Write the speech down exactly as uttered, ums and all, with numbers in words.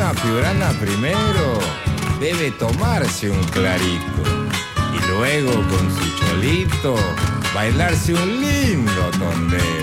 dama Fiorana primero debe tomarse un clarito y luego con su cholito bailarse un lindo tondeo.